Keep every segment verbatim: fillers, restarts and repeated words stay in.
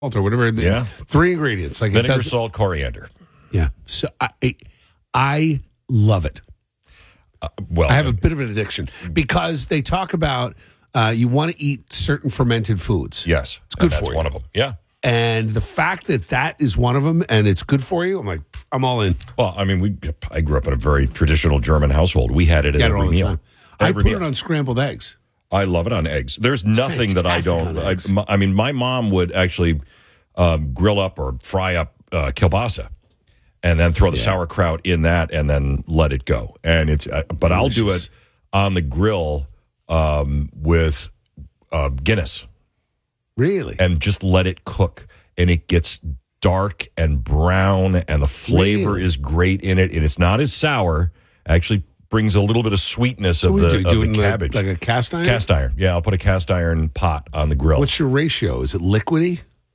or whatever. The, Yeah. Three ingredients. Like Vinegar, it does, salt, coriander. Yeah. So I, I love it. Uh, well, I have a bit of an addiction because they talk about uh, you want to eat certain fermented foods. yes, It's good and that's for you. one of them. Yeah. And the fact that that is one of them and it's good for you, I'm like, I'm all in. Well, I mean, we. I grew up in a very traditional German household. We had it in Get it every all the meal. time. I Every put meal. it on scrambled eggs. I love it on eggs. There's nothing that I fantastic don't. on I, eggs. my- I mean, my mom would actually um, grill up or fry up uh, kielbasa, and then throw the Yeah. sauerkraut in that, and then let it go. And it's. Uh, but I'll do Delicious. it on the grill um, with uh, Guinness, Really? and just let it cook, and it gets dark and brown, and the flavor Really? is great in it, and it's not as sour. Actually, brings a little bit of sweetness So of we the, do, of doing the the- cabbage. like a cast iron? Cast iron. Yeah, I'll put a cast iron pot on the grill. What's your ratio? Is it liquidy?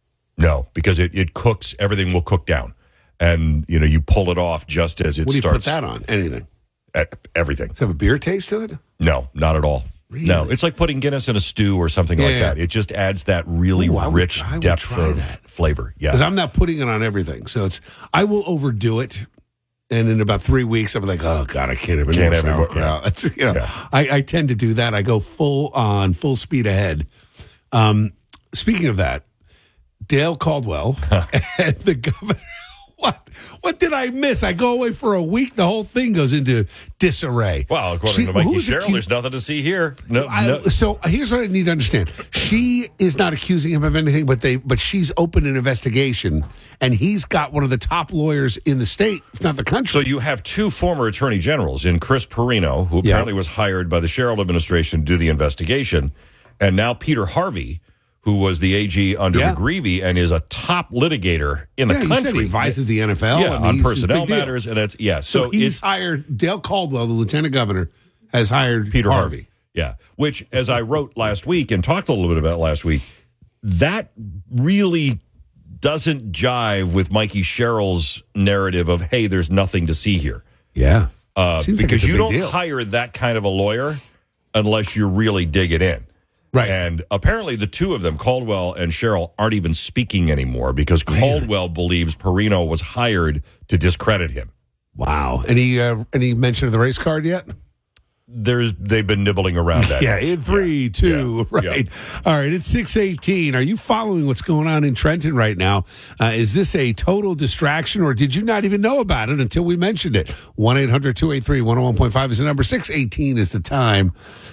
No, because it, it cooks, everything will cook down. And, you know, you pull it off just as it What do you starts. put that on? Anything? At everything. Does it have a beer taste to it? No, not at all. Really? No, it's like putting Guinness in a stew or something like Yeah. that. It just adds that really Ooh, I would- rich I would depth try of that. flavor. Yeah. Because I'm not putting it on everything. So it's, I will overdo it. And in about three weeks, I'll be like, oh, God, I can't have any Can't more have any more- sauerkraut. It's, you know, Yeah. I, I tend to do that. I go full on, full speed ahead. Um, speaking of that, Dale Caldwell and the governor. What? What did I miss? I go away for a week. The whole thing goes into disarray. Well, according She- to Mikey who's Sherrill, accused- there's nothing to see here. No, I- no. So here's what I need to understand. She is not accusing him of anything, but they but she's opened an investigation, and he's got one of the top lawyers in the state, if not the country. So you have two former attorney generals in Chris Perino, who Yeah. apparently was hired by the Sherrill administration to do the investigation, and now Peter Harvey, who was the A G under Yeah. McGreevey and is a top litigator in yeah, the he country. said he advises the N F L yeah, and on he's a personnel big deal. matters, and that's yeah. So, So, he's is hired Dale Caldwell, the lieutenant governor, has hired Peter Harvey. Harvey. Yeah, which, as I wrote last week and talked a little bit about last week, that really doesn't jive with Mikey Sherrill's narrative of, hey, there's nothing to see here. Yeah, Uh, Seems like because it's a you big don't deal. hire that kind of a lawyer unless you're really digging in. Right. And apparently the two of them, Caldwell and Sherrill, aren't even speaking anymore because Caldwell believes Perino was hired to discredit him. Wow. Any uh, any mention of the race card yet? There's They've been nibbling around that. Yeah, in three, Yeah. two, Yeah. right. All right, it's six eighteen. Are you following what's going on in Trenton right now? Uh, is this a total distraction, or did you not even know about it until we mentioned it? one eight hundred two eight three one oh one point five is the number. six eighteen is the time.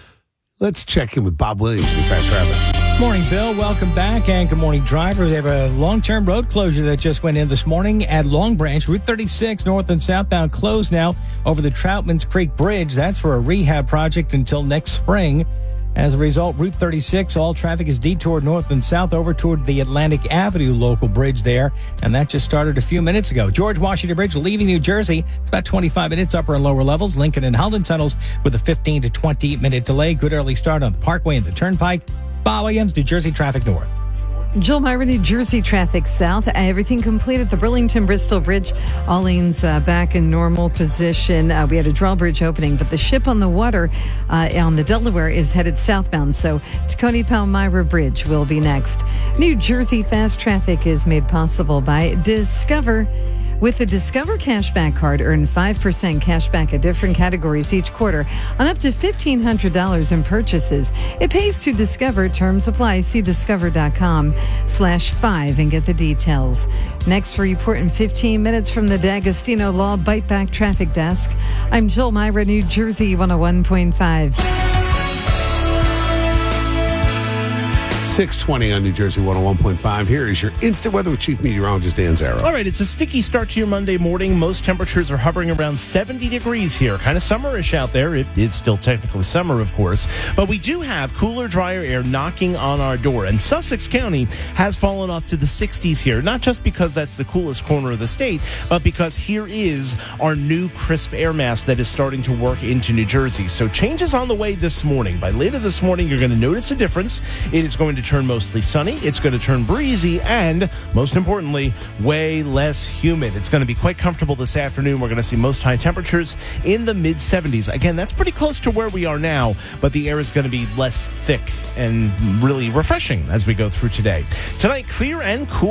Let's check in with Bob Williams from Fast Rabbit. Morning, Bill. Welcome back. And good morning, drivers. They have a long-term road closure that just went in this morning at Long Branch. Route thirty-six, north and southbound, closed now over the Troutman's Creek Bridge. That's for a rehab project until next spring. As a result, Route thirty-six, all traffic is detoured north and south over toward the Atlantic Avenue local bridge there. And that just started a few minutes ago. George Washington Bridge leaving New Jersey. It's about twenty-five minutes upper and lower levels. Lincoln and Holland tunnels with a fifteen to twenty minute delay. Good early start on the Parkway and the Turnpike. Bob Williams, New Jersey traffic north. Joel Myra, New Jersey traffic south. Everything completed. The Burlington-Bristol Bridge, all lanes uh, back in normal position. Uh, we had a drawbridge opening, but the ship on the water uh, on the Delaware is headed southbound. So Tacony Palmyra Bridge will be next. New Jersey fast traffic is made possible by Discover. With the Discover Cashback Card, earn five percent cashback at different categories each quarter on up to fifteen hundred dollars in purchases. It pays to Discover. Terms apply. See discover.com slash five and get the details. Next report in fifteen minutes from the D'Agostino Law Bite Back Traffic Desk. I'm Jill Myra, New Jersey one oh one point five. six twenty on New Jersey one oh one point five. Here is your instant weather with Chief Meteorologist Dan Zarrow. All right, it's a sticky start to your Monday morning. Most temperatures are hovering around seventy degrees here. Kind of summerish out there. It is still technically summer, of course. But we do have cooler, drier air knocking on our door. And Sussex County has fallen off to the sixties here. Not just because that's the coolest corner of the state, but because here is our new crisp air mass that is starting to work into New Jersey. So changes on the way this morning. By later this morning, you're going to notice a difference. It is going to turn mostly sunny. It's going to turn breezy and, most importantly, way less humid. It's going to be quite comfortable this afternoon. We're going to see most high temperatures in the mid seventies. Again, that's pretty close to where we are now, but the air is going to be less thick and really refreshing as we go through today. Tonight, clear and cool.